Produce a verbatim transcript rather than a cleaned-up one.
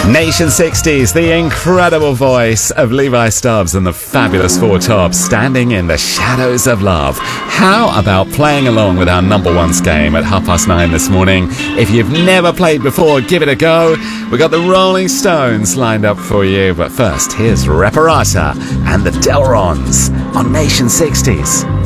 Nation sixties, the incredible voice of Levi Stubbs and the fabulous Four Tops, Standing in the Shadows of Love. How about playing along with our number ones game at half past nine this morning? If you've never played before, give it a go. We've got the Rolling Stones lined up for you. But first, here's Reparata and the Delrons on Nation sixties.